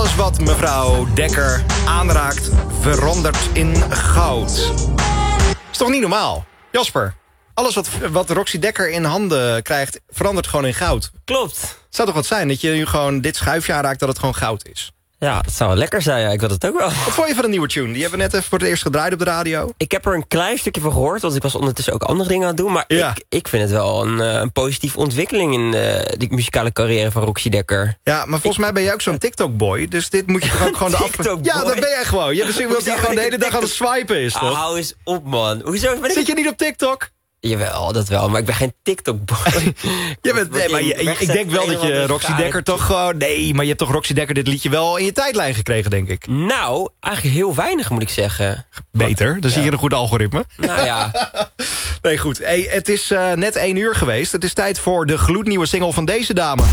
Alles wat mevrouw Dekker aanraakt verandert in goud. Is toch niet normaal? Jasper, alles wat Roxy Dekker in handen krijgt verandert gewoon in goud. Klopt. Het zou toch wat zijn dat je nu gewoon dit schuifje aanraakt dat het gewoon goud is? Ja, dat zou wel lekker zijn. Ja. Ik wil het ook wel. Wat vond je van een nieuwe tune? Die hebben we net even voor het eerst gedraaid op de radio. Ik heb er een klein stukje van gehoord, want ik was ondertussen ook andere dingen aan het doen. Maar Ja. ik vind het wel een positieve ontwikkeling in de muzikale carrière van Roxy Dekker. Ja, maar volgens mij ben jij ook zo'n TikTok-boy. Dus dit moet je toch ook gewoon de TikTok-boy? Ja, dat ben jij gewoon. Je hebt misschien wel die gewoon de hele dag aan het swipen is, toch? Hou eens op, man. Hoezo ben ik... Zit je niet op TikTok? Jawel, dat wel, maar ik ben geen TikTok-boy. Ik denk wel dat je Roxy Dekker toch gewoon... Nee, maar je hebt toch Roxy Dekker dit liedje wel in je tijdlijn gekregen, denk ik. Nou, eigenlijk heel weinig, moet ik zeggen. Beter, dan zie je een goed algoritme. Nou ja. Nee, goed. Hey, het is net 1 uur geweest. Het is tijd voor de gloednieuwe single van deze dame.